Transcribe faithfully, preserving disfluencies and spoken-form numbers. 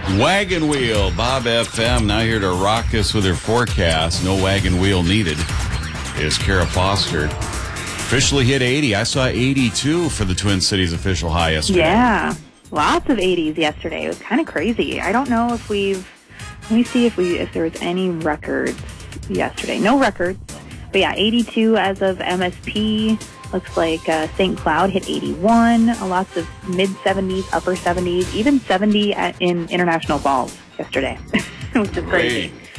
Wagon Wheel, Bob F M, now here to rock us with her forecast. No wagon wheel needed. Is Kara Foster. Officially hit eighty. I saw eighty-two for the Twin Cities official high yesterday. Yeah, lots of eighties yesterday. It was kind of crazy. I don't know if we've. Let me see if we if there was any records yesterday. No records, but yeah, eighty-two as of M S P. Looks like uh, Saint Cloud hit eighty-one. Uh, lots of mid seventies, upper seventies, even seventy at, in International Falls yesterday, which is crazy. Great.